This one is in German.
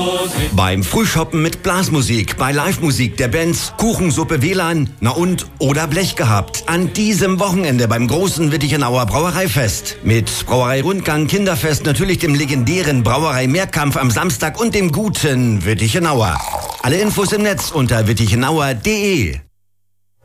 Beim Frühshoppen mit Blasmusik, bei Live-Musik der Bands, Kuchensuppe WLAN, oder Blech gehabt. An diesem Wochenende beim großen Wittichenauer Brauereifest. Mit Brauerei-Rundgang, Kinderfest, natürlich dem legendären Brauerei-Mehrkampf am Samstag und dem guten Wittichenauer. Alle Infos im Netz unter wittichenauer.de.